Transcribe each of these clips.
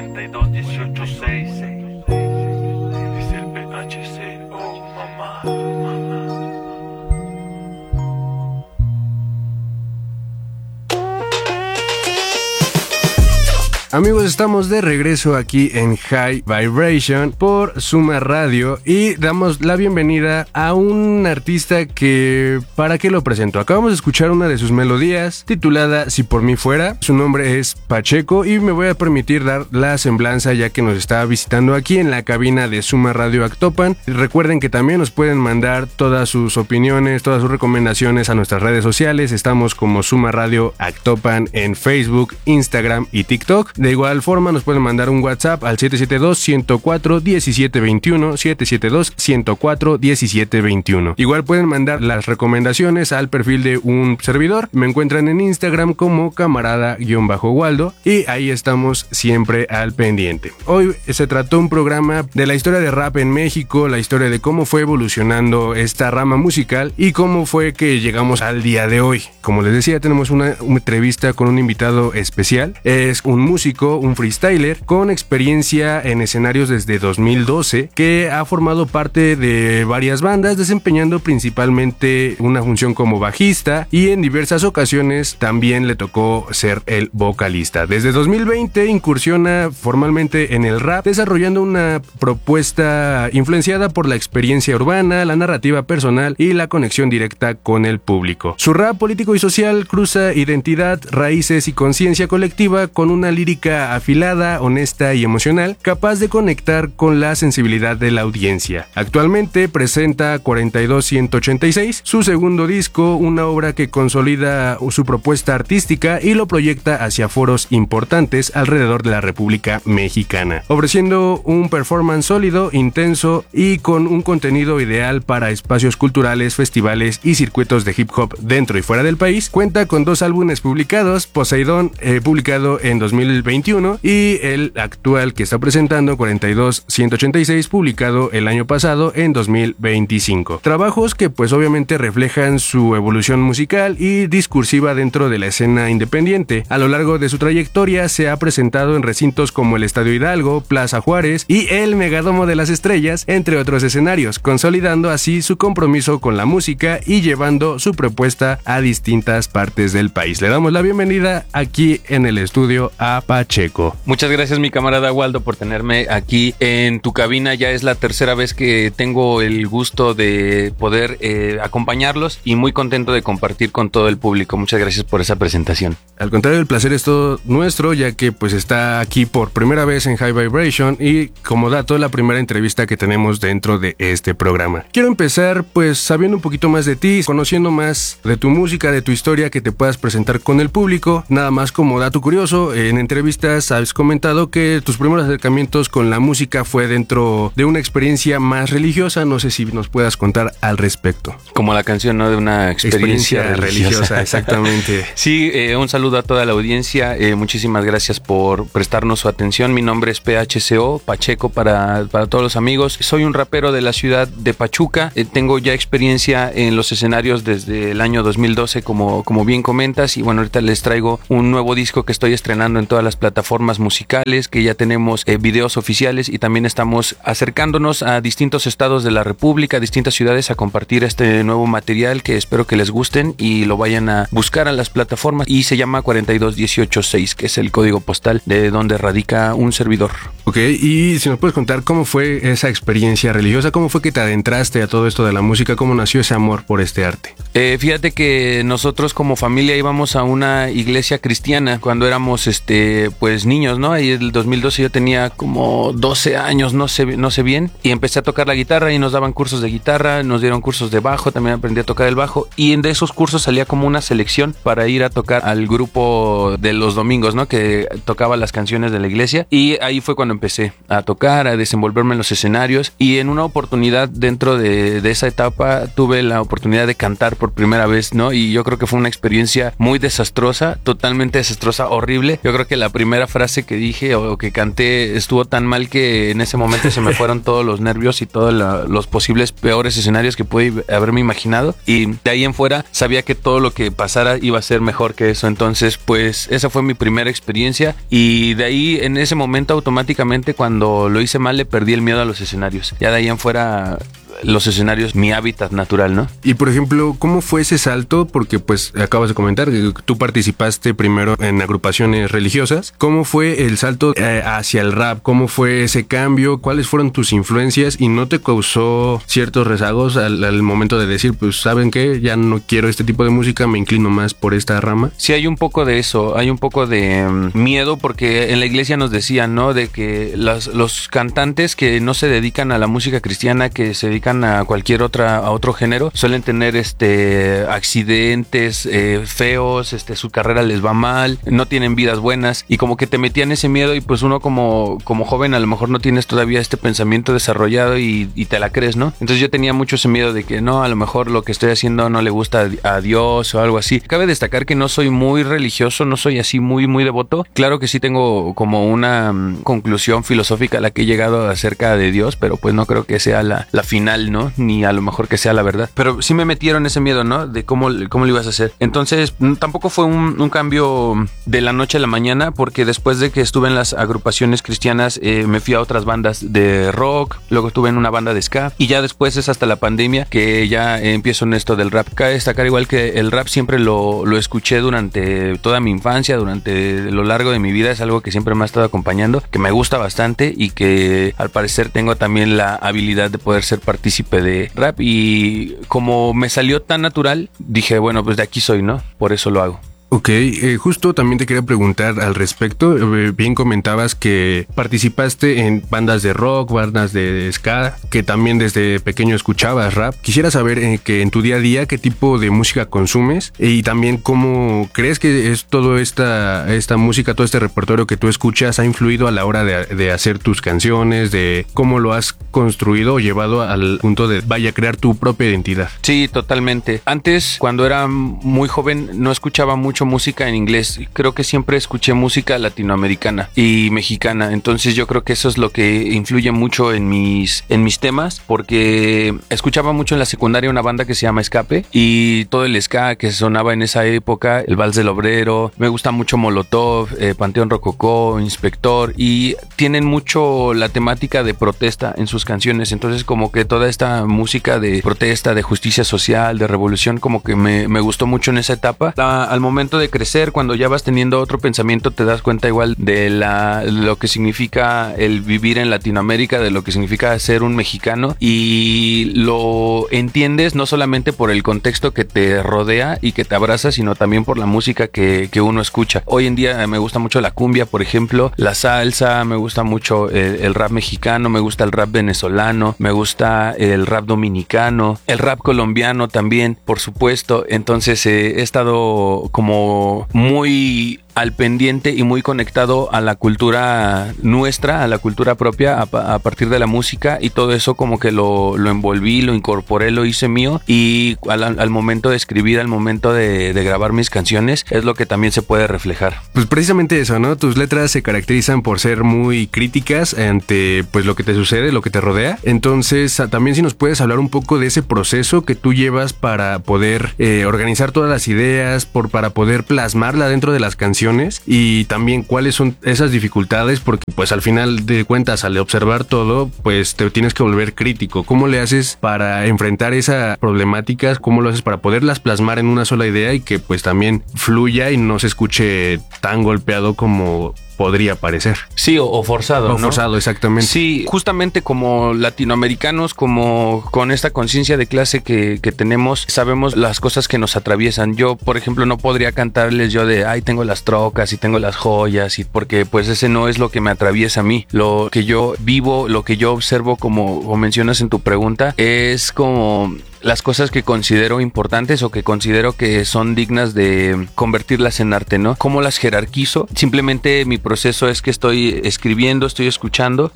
42-18-6. Dice el PHC, oh mamá. Amigos, estamos de regreso aquí en High Vibration por Suma Radio y damos la bienvenida a un artista que, ¿para qué lo presento? Acabamos de escuchar una de sus melodías titulada Si por mí fuera. Su nombre es Pacheco y me voy a permitir dar la semblanza ya que nos está visitando aquí en la cabina de Suma Radio Actopan. Recuerden que también nos pueden mandar todas sus opiniones, todas sus recomendaciones a nuestras redes sociales. Estamos como Suma Radio Actopan en Facebook, Instagram y TikTok. De igual forma nos pueden mandar un WhatsApp al 772-104-1721, 772-104-1721. Igual pueden mandar las recomendaciones al perfil de un servidor. Me encuentran en Instagram como camarada-waldo y ahí estamos siempre al pendiente. Hoy se trató un programa de la historia de rap en México, la historia de cómo fue evolucionando esta rama musical y cómo fue que llegamos al día de hoy. Como les decía, tenemos una entrevista con un invitado especial. Es un músico, un freestyler con experiencia en escenarios desde 2012 que ha formado parte de varias bandas, desempeñando principalmente una función como bajista y en diversas ocasiones también le tocó ser el vocalista. Desde 2020 incursiona formalmente en el rap, desarrollando una propuesta influenciada por la experiencia urbana, la narrativa personal y la conexión directa con el público. Su rap político y social cruza identidad, raíces y conciencia colectiva con una lírica afilada, honesta y emocional, capaz de conectar con la sensibilidad de la audiencia. Actualmente presenta 42-186, su segundo disco, una obra que consolida su propuesta artística y lo proyecta hacia foros importantes alrededor de la República Mexicana, ofreciendo un performance sólido, intenso y con un contenido ideal para espacios culturales, festivales y circuitos de hip hop dentro y fuera del país. Cuenta con 2 álbumes publicados, Poseidón, publicado en 2021, y el actual que está presentando, 42-186, publicado el año pasado en 2025. Trabajos que pues obviamente reflejan su evolución musical y discursiva dentro de la escena independiente. A lo largo de su trayectoria se ha presentado en recintos como el Estadio Hidalgo, Plaza Juárez y el Megadomo de las Estrellas, entre otros escenarios, consolidando así su compromiso con la música y llevando su propuesta a distintas partes del país. Le damos la bienvenida aquí en el estudio a Pacheco. Muchas gracias, mi camarada Waldo, por tenerme aquí en tu cabina. Ya es la tercera vez que tengo el gusto de poder acompañarlos y muy contento de compartir con todo el público. Muchas gracias por esa presentación. Al contrario, el placer es todo nuestro, ya que pues está aquí por primera vez en High Vibration y como dato, la primera entrevista que tenemos dentro de este programa. Quiero empezar pues sabiendo un poquito más de ti, conociendo más de tu música, de tu historia, que te puedas presentar con el público. Nada más como dato curioso, en entrevistas has comentado que tus primeros acercamientos con la música fue dentro de una experiencia más religiosa. No sé si nos puedas contar al respecto. Como la canción, ¿no? De una experiencia religiosa. Exactamente. Sí, un saludo a toda la audiencia. Muchísimas gracias por prestarnos su atención. Mi nombre es PHCO, Pacheco para todos los amigos. Soy un rapero de la ciudad de Pachuca. Tengo ya experiencia en los escenarios desde el año 2012, como bien comentas. Y bueno, ahorita les traigo un nuevo disco que estoy estrenando en todas las plataformas musicales, que ya tenemos videos oficiales y también estamos acercándonos a distintos estados de la República, a distintas ciudades, a compartir este nuevo material que espero que les gusten y lo vayan a buscar a las plataformas. Y se llama 42-18-6, que es el código postal de donde radica un servidor. Ok, y si nos puedes contar cómo fue esa experiencia religiosa, cómo fue que te adentraste a todo esto de la música, cómo nació ese amor por este arte. Fíjate que nosotros como familia íbamos a una iglesia cristiana cuando éramos pues niños, ¿no? Ahí en el 2012 yo tenía como 12 años, no sé bien, y empecé a tocar la guitarra y nos daban cursos de guitarra, nos dieron cursos de bajo, también aprendí a tocar el bajo, y de esos cursos salía como una selección para ir a tocar al grupo de los domingos, ¿no? Que tocaba las canciones de la iglesia, y ahí fue cuando empecé a tocar, a desenvolverme en los escenarios, y en una oportunidad dentro de esa etapa tuve la oportunidad de cantar por primera vez, ¿no? Y yo creo que fue una experiencia muy desastrosa, totalmente desastrosa, horrible. Yo creo que la primera frase que dije o que canté estuvo tan mal que en ese momento se me fueron todos los nervios y todos los posibles peores escenarios que pude haberme imaginado, y de ahí en fuera sabía que todo lo que pasara iba a ser mejor que eso. Entonces pues esa fue mi primera experiencia, y de ahí en ese momento automáticamente cuando lo hice mal le perdí el miedo a los escenarios. Ya de ahí en fuera los escenarios, mi hábitat natural, ¿no? Y por ejemplo, ¿cómo fue ese salto? Porque pues acabas de comentar que tú participaste primero en agrupaciones religiosas. ¿Cómo fue el salto hacia el rap? ¿Cómo fue ese cambio? ¿Cuáles fueron tus influencias? ¿Y no te causó ciertos rezagos al momento de decir, pues, ¿saben qué? Ya no quiero este tipo de música, me inclino más por esta rama. Sí, hay un poco de eso, hay un poco de miedo, porque en la iglesia nos decían, ¿no? De que los cantantes que no se dedican a la música cristiana, que se dedican a cualquier a otro género, suelen tener accidentes feos, su carrera les va mal, no tienen vidas buenas, y como que te metían ese miedo, y pues uno como joven a lo mejor no tienes todavía este pensamiento desarrollado y te la crees, ¿no? Entonces yo tenía mucho ese miedo de que no, a lo mejor lo que estoy haciendo no le gusta a Dios o algo así. Cabe destacar que no soy muy religioso, no soy así muy devoto. Claro que sí tengo como una conclusión filosófica a la que he llegado acerca de Dios, pero pues no creo que sea la final, ¿no? Ni a lo mejor que sea la verdad. Pero sí me metieron ese miedo, ¿no? De cómo lo ibas a hacer. Entonces, tampoco fue un cambio de la noche a la mañana, porque después de que estuve en las agrupaciones cristianas, me fui a otras bandas de rock, luego estuve en una banda de ska, y ya después es hasta la pandemia que ya empiezo en esto del rap. Cabe destacar igual que el rap siempre lo escuché durante toda mi infancia, durante lo largo de mi vida, es algo que siempre me ha estado acompañando, que me gusta bastante y que al parecer tengo también la habilidad de poder ser partícipe de rap, y como me salió tan natural, dije, bueno, pues de aquí soy, ¿no? Por eso lo hago. Ok, justo también te quería preguntar al respecto. Bien comentabas que participaste en bandas de rock, bandas de ska, que también desde pequeño escuchabas rap. Quisiera saber que en tu día a día qué tipo de música consumes, y también cómo crees que es toda esta música, todo este repertorio que tú escuchas ha influido a la hora de hacer tus canciones, de cómo lo has construido o llevado al punto de crear tu propia identidad. Sí, totalmente. Antes, cuando era muy joven, no escuchaba mucho música en inglés. Creo que siempre escuché música latinoamericana y mexicana. Entonces yo creo que eso es lo que influye mucho en mis temas, porque escuchaba mucho en la secundaria una banda que se llama Escape, y todo el ska que sonaba en esa época, el Vals del Obrero, me gusta mucho Molotov, Panteón Rococó, Inspector, y tienen mucho la temática de protesta en sus canciones. Entonces como que toda esta música de protesta, de justicia social, de revolución, como que me gustó mucho en esa etapa. Al momento de crecer, cuando ya vas teniendo otro pensamiento, te das cuenta igual de lo que significa el vivir en Latinoamérica, de lo que significa ser un mexicano, y lo entiendes no solamente por el contexto que te rodea y que te abraza, sino también por la música que uno escucha. Hoy en día me gusta mucho la cumbia, por ejemplo, la salsa, me gusta mucho el rap mexicano, me gusta el rap venezolano, me gusta el rap dominicano, el rap colombiano también, por supuesto. Entonces he estado como muy al pendiente y muy conectado a la cultura nuestra, a la cultura propia, a partir de la música, y todo eso como que lo envolví, lo incorporé, lo hice mío, y al momento de escribir, al momento de grabar mis canciones, es lo que también se puede reflejar. Pues precisamente eso, ¿no? Tus letras se caracterizan por ser muy críticas ante pues lo que te sucede, lo que te rodea. Entonces también si nos puedes hablar un poco de ese proceso que tú llevas para poder organizar todas las ideas, para poder plasmarla dentro de las canciones, y también cuáles son esas dificultades, porque pues al final de cuentas, al observar todo, pues te tienes que volver crítico. ¿Cómo le haces para enfrentar esas problemáticas? ¿Cómo lo haces para poderlas plasmar en una sola idea y que pues también fluya y no se escuche tan golpeado como podría parecer? Sí, o forzado, ¿no? Forzado, exactamente. Sí, justamente como latinoamericanos, como con esta conciencia de clase que tenemos, sabemos las cosas que nos atraviesan. Yo, por ejemplo, no podría cantarles yo de, ay, tengo las trocas y tengo las joyas, y porque pues ese no es lo que me atraviesa a mí. Lo que yo vivo, lo que yo observo, como mencionas en tu pregunta, es como las cosas que considero importantes o que considero que son dignas de convertirlas en arte, ¿no? ¿Cómo las jerarquizo? Simplemente mi proceso es que estoy escribiendo, estoy escuchando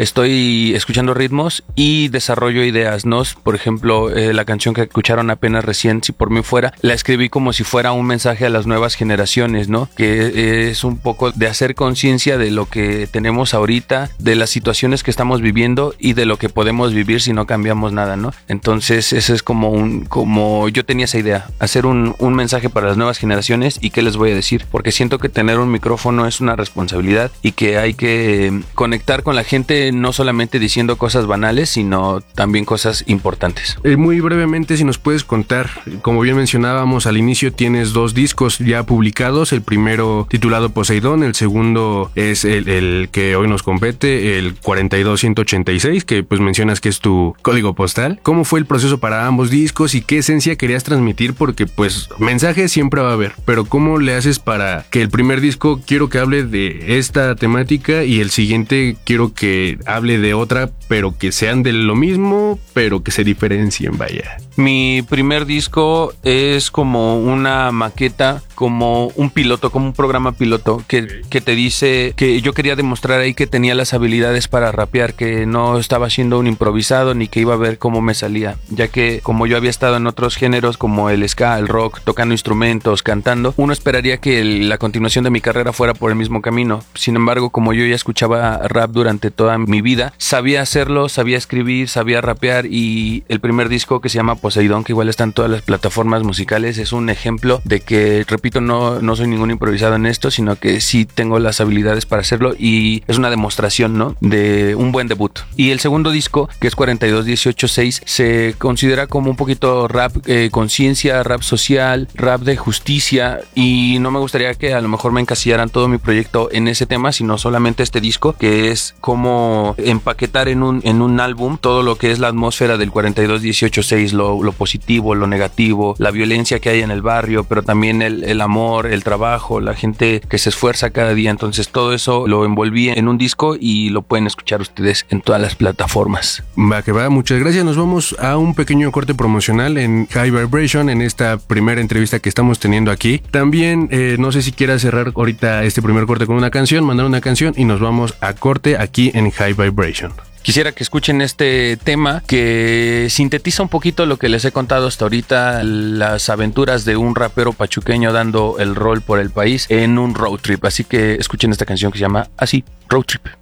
ritmos y desarrollo ideas, ¿no? Por ejemplo, la canción que escucharon apenas recién, Si por mí fuera, la escribí como si fuera un mensaje a las nuevas generaciones, ¿no? Que es un poco de hacer conciencia de lo que tenemos ahorita, de las situaciones que estamos viviendo y de lo que podemos vivir si no cambiamos nada, ¿no? Entonces, ese es como yo tenía esa idea, hacer un mensaje para las nuevas generaciones. ¿Y qué les voy a decir? Porque siento que tener un micrófono es una responsabilidad y que hay que conectar con la gente, no solamente diciendo cosas banales, sino también cosas importantes. Muy brevemente, si nos puedes contar, como bien mencionábamos al inicio, tienes 2 discos ya publicados, el primero titulado Poseidón, el segundo es el que hoy nos compete, el 42186, que pues mencionas que es tu código postal. ¿Cómo fue el proceso para ambos discos y qué esencia querías transmitir? Porque pues mensajes siempre va a haber, pero ¿cómo le haces para que el primer disco quiero que hable de esta temática y el siguiente quiero que hable de otra, pero que sean de lo mismo, pero que se diferencien, vaya? Mi primer disco es como una maqueta, como un piloto, como un programa piloto que te dice que yo quería demostrar ahí que tenía las habilidades para rapear, que no estaba haciendo un improvisado ni que iba a ver cómo me salía, ya que como yo había estado en otros géneros como el ska, el rock, tocando instrumentos, cantando, uno esperaría que la continuación de mi carrera fuera por el mismo camino. Sin embargo, como yo ya escuchaba rap durante toda mi vida, sabía hacerlo, sabía escribir, sabía rapear, y el primer disco, que se llama Poseidón, que igual está en todas las plataformas musicales, es un ejemplo de que, repito, no soy ningún improvisado en esto, sino que sí tengo las habilidades para hacerlo, y es una demostración, ¿no?, de un buen debut. Y el segundo disco, que es 42186, se considera como un poquito rap conciencia, rap social, rap de justicia, y no me gustaría que a lo mejor me encasillaran todo mi proyecto en ese tema, sino solamente este disco, que es como empaquetar en un álbum todo lo que es la atmósfera del 42186, lo positivo, lo negativo, la violencia que hay en el barrio, pero también el amor, el trabajo, la gente que se esfuerza cada día. Entonces todo eso lo envolví en un disco y lo pueden escuchar ustedes en todas las plataformas. Va que va, muchas gracias. Nos vamos a un pequeño corte promocional en High Vibration, en esta primera entrevista que estamos teniendo aquí. También no sé si quieras cerrar ahorita este primer corte con una canción, mandar una canción y nos vamos a corte aquí en High Vibration. Quisiera que escuchen este tema que sintetiza un poquito lo que les he contado hasta ahorita, las aventuras de un rapero pachuqueño dando el rol por el país en un road trip. Así que escuchen esta canción que se llama así, Road Trip.